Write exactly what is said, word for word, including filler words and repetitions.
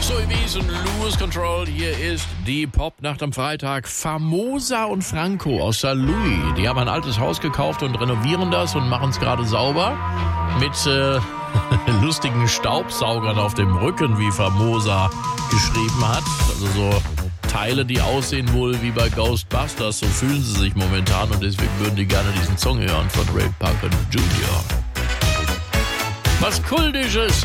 So, ihr Wiesen, Lose Control, hier ist die Popnacht am Freitag. Famosa und Franco aus Saint Louis, die haben ein altes Haus gekauft und renovieren das und machen es gerade sauber mit äh, lustigen Staubsaugern auf dem Rücken, wie Famosa geschrieben hat. Also so Teile, die aussehen wohl wie bei Ghostbusters, so fühlen sie sich momentan und deswegen würden die gerne diesen Song hören von Ray Parker Junior Was Kultisches.